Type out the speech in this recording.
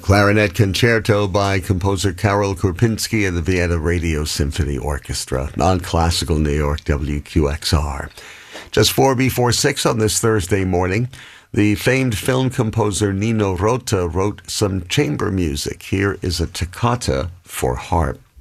clarinet concerto by composer Karol Kurpinski and the Vienna Radio Symphony Orchestra on Classical New York WQXR. Just 4 before 6 on this Thursday morning, the famed film composer Nino Rota wrote some chamber music. Here is a toccata for harp.